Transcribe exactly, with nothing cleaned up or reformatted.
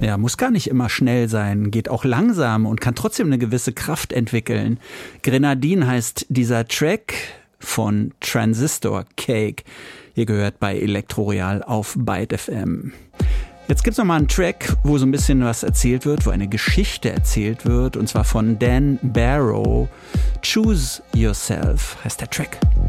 Ja, muss gar nicht immer schnell sein, geht auch langsam und kann trotzdem eine gewisse Kraft entwickeln. Grenadine heißt dieser Track von Transistor Cake. Ihr gehört bei Elektroreal auf Byte F M. Jetzt gibt's noch mal einen Track, wo so ein bisschen was erzählt wird, wo eine Geschichte erzählt wird, und zwar von Dan Barrow. Choose Yourself heißt der Track.